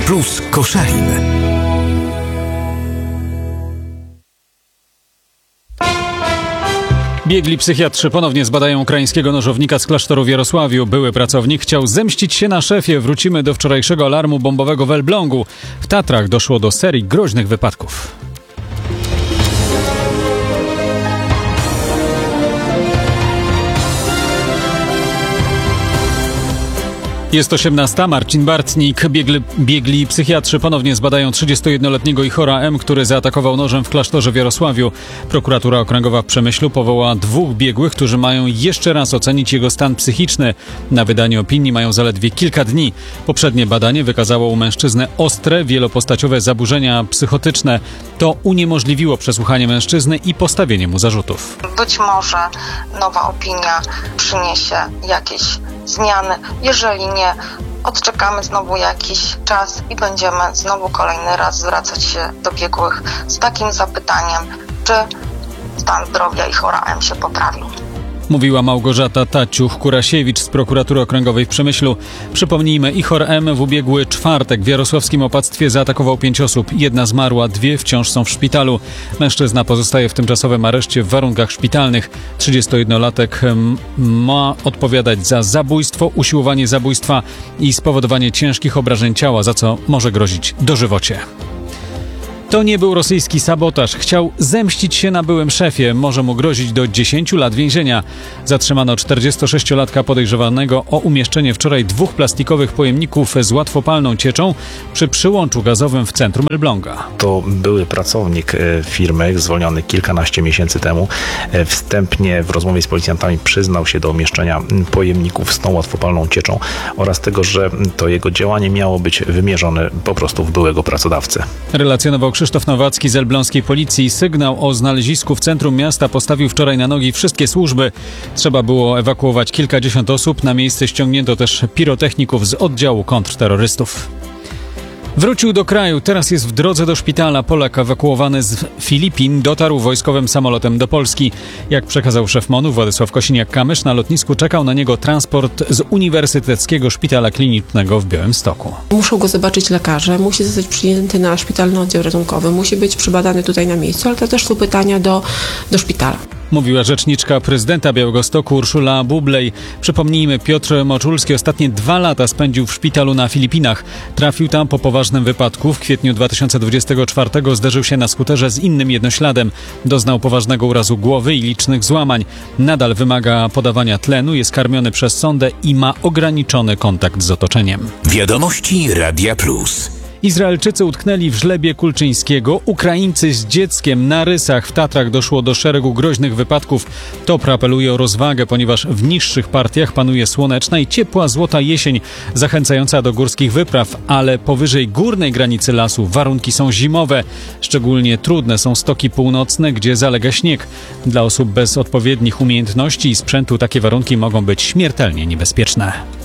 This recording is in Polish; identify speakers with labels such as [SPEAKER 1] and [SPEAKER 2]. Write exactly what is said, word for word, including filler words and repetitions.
[SPEAKER 1] Plus Koszalin.
[SPEAKER 2] Biegli psychiatrzy ponownie zbadają ukraińskiego nożownika z klasztoru w Jarosławiu. Były pracownik chciał zemścić się na szefie. Wrócimy do wczorajszego alarmu bombowego w Elblągu. W Tatrach doszło do serii groźnych wypadków. Jest osiemnasta. Marcin Bartnik. Biegli, biegli psychiatrzy ponownie zbadają trzydziestojednoletniego Ihora M., który zaatakował nożem w klasztorze w Jarosławiu. Prokuratura Okręgowa w Przemyślu powołała dwóch biegłych, którzy mają jeszcze raz ocenić jego stan psychiczny. Na wydanie opinii mają zaledwie kilka dni. Poprzednie badanie wykazało u mężczyzny ostre, wielopostaciowe zaburzenia psychotyczne. To uniemożliwiło przesłuchanie mężczyzny i postawienie mu zarzutów.
[SPEAKER 3] Być może nowa opinia przyniesie jakieś zmiany. Jeżeli nie, odczekamy znowu jakiś czas i będziemy znowu kolejny raz zwracać się do biegłych z takim zapytaniem, czy stan zdrowia Ihora M. się poprawił.
[SPEAKER 2] Mówiła Małgorzata Taciuch-Kurasiewicz z Prokuratury Okręgowej w Przemyślu. Przypomnijmy, Ihor M. w ubiegły czwartek w jarosławskim opactwie zaatakował pięć osób. Jedna zmarła, dwie wciąż są w szpitalu. Mężczyzna pozostaje w tymczasowym areszcie w warunkach szpitalnych. trzydziestojednolatek ma odpowiadać za zabójstwo, usiłowanie zabójstwa i spowodowanie ciężkich obrażeń ciała, za co może grozić dożywocie. To nie był rosyjski sabotaż. Chciał zemścić się na byłym szefie. Może mu grozić do dziesięciu lat więzienia. Zatrzymano czterdziestosześciolatka podejrzewanego o umieszczenie wczoraj dwóch plastikowych pojemników z łatwopalną cieczą przy przyłączu gazowym w centrum Elbląga.
[SPEAKER 4] To były pracownik firmy, zwolniony kilkanaście miesięcy temu. Wstępnie w rozmowie z policjantami przyznał się do umieszczenia pojemników z tą łatwopalną cieczą oraz tego, że to jego działanie miało być wymierzone po prostu w byłego pracodawcę.
[SPEAKER 2] Relacjonował Krzysztof Nowacki z elbląskiej policji. Sygnał o znalezisku w centrum miasta postawił wczoraj na nogi wszystkie służby. Trzeba było ewakuować kilkadziesiąt osób. Na miejsce ściągnięto też pirotechników z oddziału kontrterrorystów. Wrócił do kraju, teraz jest w drodze do szpitala. Polak ewakuowany z Filipin dotarł wojskowym samolotem do Polski. Jak przekazał szef MON-u Władysław Kosiniak-Kamysz, na lotnisku czekał na niego transport z Uniwersyteckiego Szpitala Klinicznego w Białymstoku.
[SPEAKER 5] Muszą go zobaczyć lekarze, musi zostać przyjęty na szpitalny oddział ratunkowy, musi być przebadany tutaj na miejscu, ale to też są pytania do, do szpitala.
[SPEAKER 2] Mówiła rzeczniczka prezydenta Białegostoku Urszula Bublej. Przypomnijmy, Piotr Moczulski ostatnie dwa lata spędził w szpitalu na Filipinach. Trafił tam po poważnym wypadku. W kwietniu dwa tysiące dwudziestego czwartego zderzył się na skuterze z innym jednośladem. Doznał poważnego urazu głowy i licznych złamań. Nadal wymaga podawania tlenu, jest karmiony przez sondę i ma ograniczony kontakt z otoczeniem.
[SPEAKER 1] Wiadomości Radia Plus.
[SPEAKER 2] Izraelczycy utknęli w żlebie Kulczyńskiego. Ukraińcy z dzieckiem na rysach. W Tatrach doszło do szeregu groźnych wypadków. TOPR apeluje o rozwagę, ponieważ w niższych partiach panuje słoneczna i ciepła złota jesień, zachęcająca do górskich wypraw, ale powyżej górnej granicy lasu warunki są zimowe. Szczególnie trudne są stoki północne, gdzie zalega śnieg. Dla osób bez odpowiednich umiejętności i sprzętu takie warunki mogą być śmiertelnie niebezpieczne.